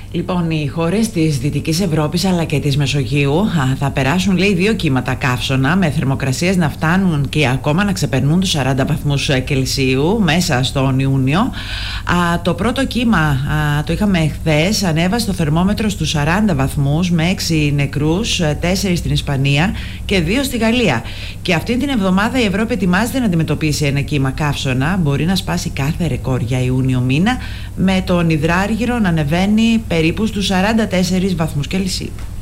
Λοιπόν, οι χώρες της Δυτικής Ευρώπης αλλά και της Μεσογείου θα περάσουν, λέει, 2 κύματα καύσωνα με θερμοκρασίες να φτάνουν και ακόμα να ξεπερνούν τους 40 βαθμούς Κελσίου μέσα στον Ιούνιο. Το πρώτο κύμα το είχαμε χθες, ανέβασε το θερμόμετρο στους 40 βαθμούς με 6 νεκρούς, 4 στην Ισπανία και 2 στη Γαλλία. Και αυτή την εβδομάδα η Ευρώπη ετοιμάζεται να αντιμετωπίσει ένα κύμα καύσωνα. Μπορεί να σπάσει κάθε ρεκόρ για Ιούνιο μήνα, με τον υδράργυρο να ανεβαίνει περίπου στους 44 βαθμούς Κελσίου.